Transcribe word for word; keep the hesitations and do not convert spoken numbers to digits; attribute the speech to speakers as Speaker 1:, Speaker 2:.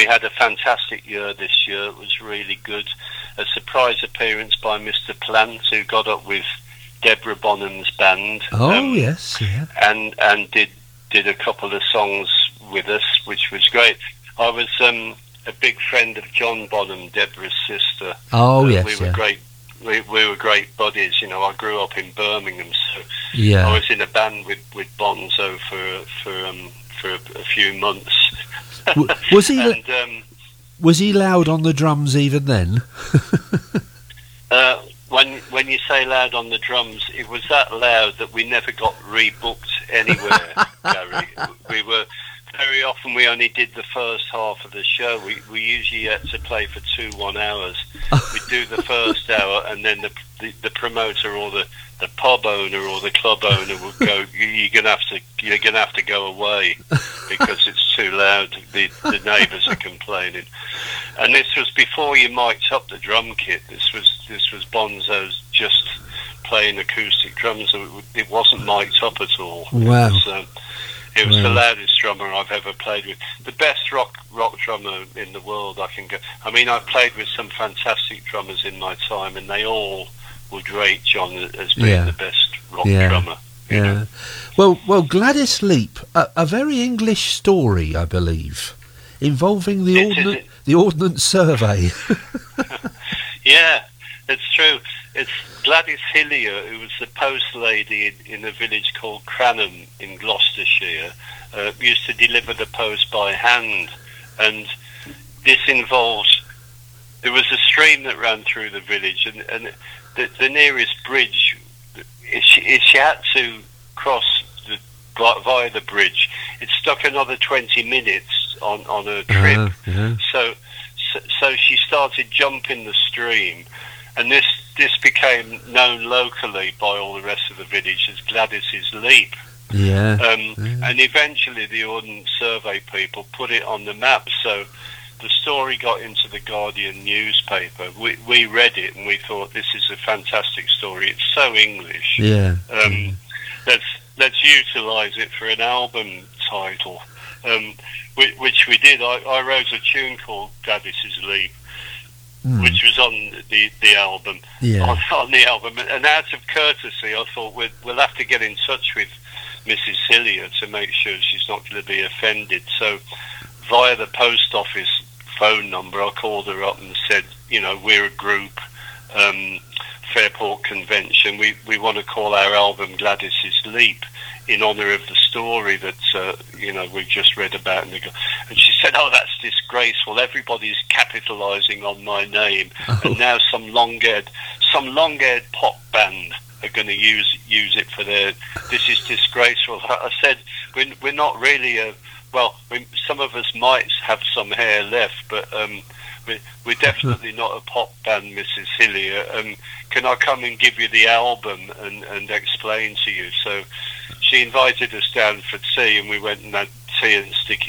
Speaker 1: we had a fantastic year this year. It was really good. A surprise appearance by Mister Plant, who got up with Deborah Bonham's band.
Speaker 2: Oh,
Speaker 1: um,
Speaker 2: yes, yeah.
Speaker 1: And, and did, did a couple of songs with us, which was great. I was um, a big friend of John Bonham, Deborah's sister.
Speaker 2: Oh,
Speaker 1: uh,
Speaker 2: yes,
Speaker 1: we were
Speaker 2: yeah.
Speaker 1: great. We, we were great buddies. You know, I grew up in Birmingham, so
Speaker 2: Yeah.
Speaker 1: I was in a band with, with Bonzo for for um, for a, a few months.
Speaker 2: W- was he
Speaker 1: and, um,
Speaker 2: was he loud on the drums even then?
Speaker 1: uh, when when you say loud on the drums, it was that loud that we never got rebooked anywhere, Gary. We were very often we only did the first half of the show. We we usually had to play for two one hours. We'd do the first hour, and then the the, the promoter or the, the pub owner or the club owner would go, "You're gonna have to you're gonna have to go away because it's too loud. The the neighbours are complaining." And this was before you mic'd up the drum kit. This was this was Bonzo's just playing acoustic drums. So it, it wasn't mic'd up at all.
Speaker 2: Wow.
Speaker 1: It was, um, It was
Speaker 2: Wow.
Speaker 1: the loudest drummer I've ever played with. The best rock rock drummer in the world, I can go. I mean, I've played with some fantastic drummers in my time, and they all would rate John as being
Speaker 2: Yeah.
Speaker 1: the best rock
Speaker 2: Yeah.
Speaker 1: drummer. you
Speaker 2: Yeah.
Speaker 1: know.
Speaker 2: Well, well, Gladys Leap, a, a very English story, I believe, involving the
Speaker 1: It is,
Speaker 2: ordnance
Speaker 1: it-
Speaker 2: the Ordnance Survey.
Speaker 1: Yeah, it's true. It's Gladys Hillier, who was the post lady in, in a village called Cranham in Gloucestershire, uh, used to deliver the post by hand. And this involves, there was a stream that ran through the village, and, and the, the nearest bridge, if she, if she had to cross the, via the bridge, it stuck another twenty minutes on, on her trip.
Speaker 2: Uh, yeah.
Speaker 1: So, so, so she started jumping the stream, and this this became known locally by all the rest of the village as Gladys's Leap.
Speaker 2: Yeah.
Speaker 1: Um,
Speaker 2: yeah.
Speaker 1: And eventually the Ordnance Survey people put it on the map, so the story got into the Guardian newspaper. We, we read it and we thought, this is a fantastic story. It's so English.
Speaker 2: Yeah.
Speaker 1: Um, let's let's utilise it for an album title, um, which, which we did. I, I wrote a tune called Gladys's Leap,
Speaker 2: Mm.
Speaker 1: which was on the the album.
Speaker 2: Yeah.
Speaker 1: On, on the album, and out of courtesy, I thought we'd, we'll have to get in touch with Missus Hillier to make sure she's not going to be offended. So, via the post office phone number, I called her up and said, you know, we're a group, um, Fairport Convention. We we want to call our album Gladys's Leap in honour of the story that uh, you know we've just read about. In the, and she said, "Oh, that's disgraceful. Everybody's capitalising on my name,
Speaker 2: Oh.
Speaker 1: and now some long-haired some long-haired pop band are going to use use it for their. This is disgraceful." I said, "We're we're not really a well. We, some of us might have some hair left, but." Um, We're, we're definitely not a pop band, Missus Hillier. Um, can I come and give you the album and, and explain to you? So she invited us down for tea, and we went and had tea and sticky